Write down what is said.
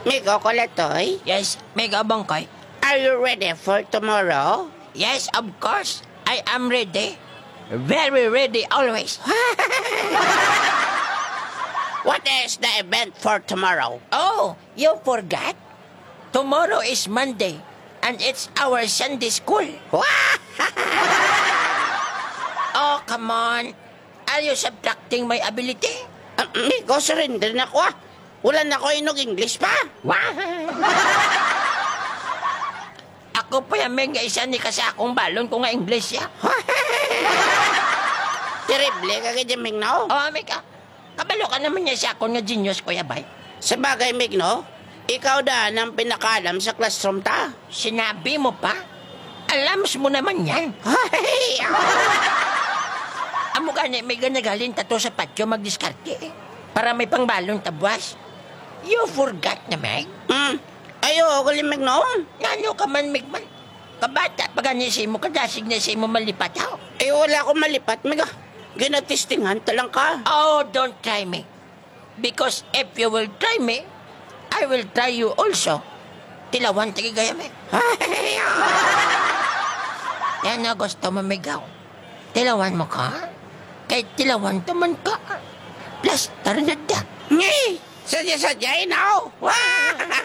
Migo Kolatoy, Yes, Mega Bangkay. are you ready for tomorrow? Yes, of course. I am ready. Very ready always. What is the event for tomorrow? Oh, you forgot? Tomorrow is Monday, and it's our Sunday school. Oh, come on. Are you subtracting my ability? Migo, surrender na ko ah. Wala na ko inog English pa. Ako pa yung nga isa ni kasakong balon ko nga English ya. Terrible ka kay Migno. Oh, Mika. Kabalo ka naman niya sa akong nga genius, Kuya Bay. Sa bagay, Migno, ikaw daan ang pinakaalam sa classroom ta. Sinabi mo pa? Alams mo naman yan. Amo ka ni may ganagalin tato sa patyo magdiskarte para may pangbalong tabwas. You forgot na, Meg? Ayo, galing Migno. Ngano ka man, Megman? Kabata, paganisay mo, kadasig na say mo malipat ako. Wala akong malipat, Migo. Ginatistingan talang ka. Oh, don't try me. Because if you will try me, I will try you also. Tilawan, tigigaya, Meg. Yan na gusto mo, Megaw. Tilawan mo ka? Kahit tilawan taman ka. Plaster na da. Ngay! Sadya-sadya, inaw.